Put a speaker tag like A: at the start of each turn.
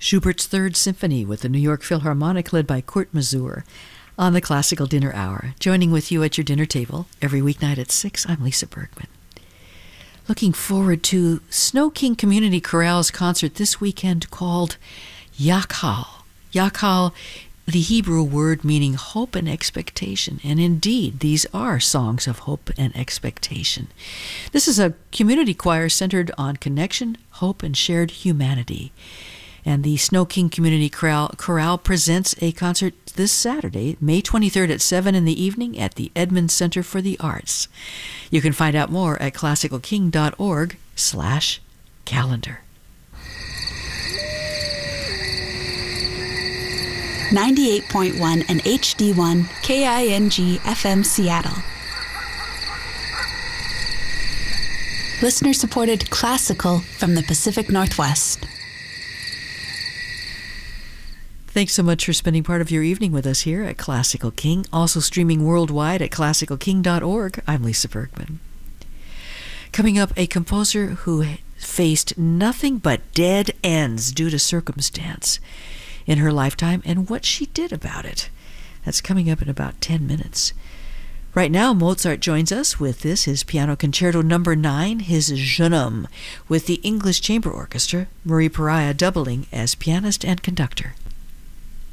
A: Schubert's Third Symphony with the New York Philharmonic led by Kurt Masur on the Classical Dinner Hour. Joining with you at your dinner table every weeknight at 6, I'm Lisa Bergman. Looking forward to Snow King Community Chorale's concert this weekend called Yakhal. Yakhal, the Hebrew word meaning hope and expectation. And indeed, these are songs of hope and expectation. This is a community choir centered on connection, hope, and shared humanity. And the Snow King Community Chorale presents a concert this Saturday, May 23rd at 7 in the evening at the Edmund Center for the Arts. You can find out more at classicalking.org/calendar.
B: 98.1 and HD1 KING FM Seattle. Listener-supported classical from the Pacific Northwest.
A: Thanks so much for spending part of your evening with us here at Classical King, also streaming worldwide at classicalking.org. I'm Lisa Bergman. Coming up, a composer who faced nothing but dead ends due to circumstance in her lifetime and what she did about it. That's coming up in about 10 minutes. Right now, Mozart joins us with his Piano Concerto No. 9, his Jeune Homme, with the English Chamber Orchestra, Marie Pariah doubling as pianist and conductor.